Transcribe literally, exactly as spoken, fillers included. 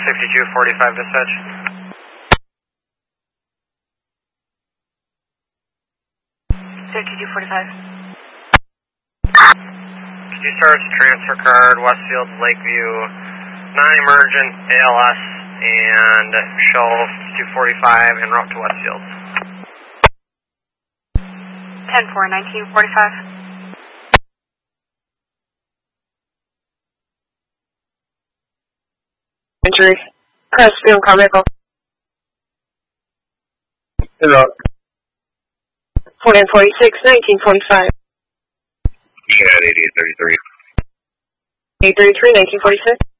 sixty-two forty-five dispatch. sixty-two forty-five. Starts transfer card, Westfield, Lakeview, non-emergent, A L S, and shell two forty-five en route to Westfield. ten four nineteen forty-five. Entry. Press film car vehicle. Hello. fourteen forty-six nineteen forty-five. You got eighty-eight thirty-three. eight thirty-three nineteen forty-six.